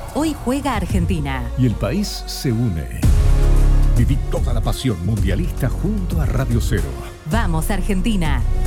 Hoy juega Argentina. Y el país se une. Viví toda la pasión mundialista junto a Radio Cero. Vamos, Argentina.